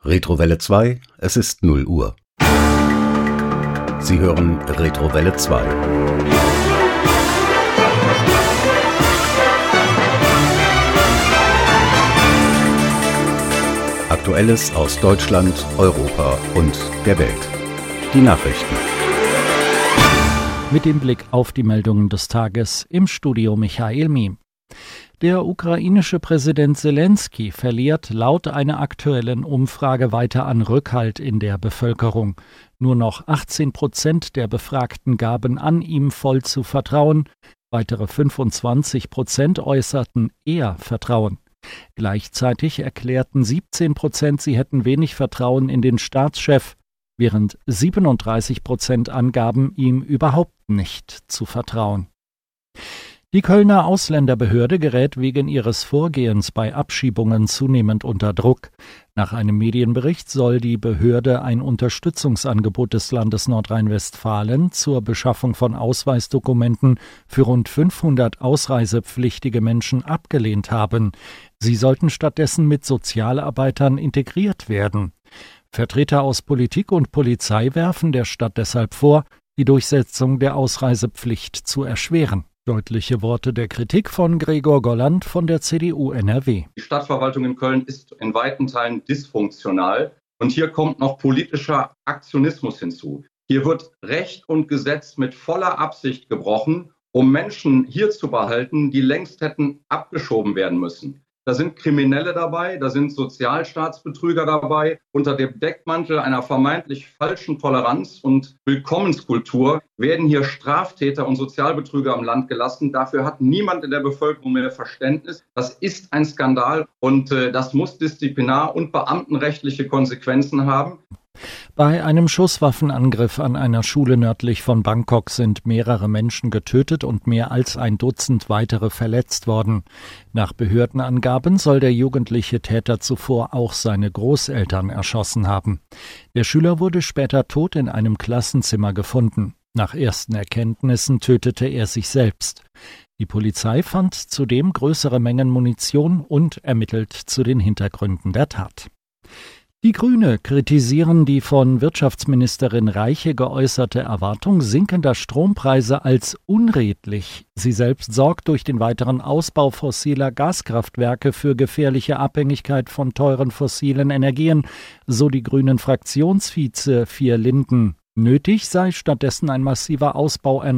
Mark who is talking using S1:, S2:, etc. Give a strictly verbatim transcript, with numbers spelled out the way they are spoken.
S1: Retrowelle zwei, es ist null Uhr. Sie hören Retrowelle zwei. Aktuelles aus Deutschland, Europa und der Welt. Die Nachrichten.
S2: Mit dem Blick auf die Meldungen des Tages im Studio Michael Miem. Der ukrainische Präsident Selenskyj verliert laut einer aktuellen Umfrage weiter an Rückhalt in der Bevölkerung. Nur noch achtzehn Prozent der Befragten gaben an, ihm voll zu vertrauen. Weitere fünfundzwanzig Prozent äußerten eher Vertrauen. Gleichzeitig erklärten siebzehn Prozent, sie hätten wenig Vertrauen in den Staatschef, während siebenunddreißig Prozent angaben, ihm überhaupt nicht zu vertrauen. Die Kölner Ausländerbehörde gerät wegen ihres Vorgehens bei Abschiebungen zunehmend unter Druck. Nach einem Medienbericht soll die Behörde ein Unterstützungsangebot des Landes Nordrhein-Westfalen zur Beschaffung von Ausweisdokumenten für rund fünfhundert ausreisepflichtige Menschen abgelehnt haben. Sie sollten stattdessen mit Sozialarbeitern integriert werden. Vertreter aus Politik und Polizei werfen der Stadt deshalb vor, die Durchsetzung der Ausreisepflicht zu erschweren. Deutliche Worte der Kritik von Gregor Golland von der C D U N R W.
S3: Die Stadtverwaltung in Köln ist in weiten Teilen dysfunktional und hier kommt noch politischer Aktionismus hinzu. Hier wird Recht und Gesetz mit voller Absicht gebrochen, um Menschen hier zu behalten, die längst hätten abgeschoben werden müssen. Da sind Kriminelle dabei, da sind Sozialstaatsbetrüger dabei. Unter dem Deckmantel einer vermeintlich falschen Toleranz und Willkommenskultur werden hier Straftäter und Sozialbetrüger am Land gelassen. Dafür hat niemand in der Bevölkerung mehr Verständnis. Das ist ein Skandal und äh, das muss disziplinar- und beamtenrechtliche Konsequenzen haben.
S2: Bei einem Schusswaffenangriff an einer Schule nördlich von Bangkok sind mehrere Menschen getötet und mehr als ein Dutzend weitere verletzt worden. Nach Behördenangaben soll der jugendliche Täter zuvor auch seine Großeltern erschossen haben. Der Schüler wurde später tot in einem Klassenzimmer gefunden. Nach ersten Erkenntnissen tötete er sich selbst. Die Polizei fand zudem größere Mengen Munition und ermittelt zu den Hintergründen der Tat. Die Grüne kritisieren die von Wirtschaftsministerin Reiche geäußerte Erwartung sinkender Strompreise als unredlich. Sie selbst sorgt durch den weiteren Ausbau fossiler Gaskraftwerke für gefährliche Abhängigkeit von teuren fossilen Energien, so die Grünen Fraktionsvize Vier Linden. Nötig sei stattdessen ein massiver Ausbau